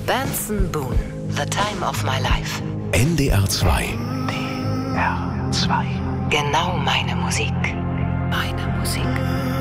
Benson Boone, The Time of My Life. NDR 2. NDR 2. Genau meine Musik. Meine Musik.